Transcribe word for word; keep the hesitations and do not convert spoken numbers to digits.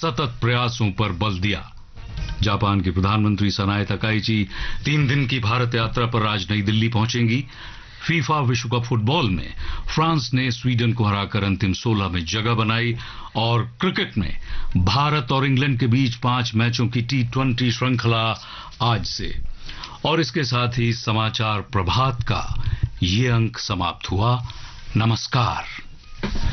सतत प्रयासों पर बल दिया। जापान के प्रधानमंत्री सनाए तकाइची तीन दिन की भारत यात्रा पर आज नई दिल्ली पहुंचेंगी। फीफा विश्व कप फुटबॉल में फ्रांस ने स्वीडन को हराकर अंतिम सोलह में जगह बनाई और क्रिकेट में भारत और इंग्लैंड के बीच पांच मैचों की टी ट्वेंटी श्रृंखला आज से। और इसके साथ ही समाचार प्रभात का ये अंक समाप्त हुआ। नमस्कार।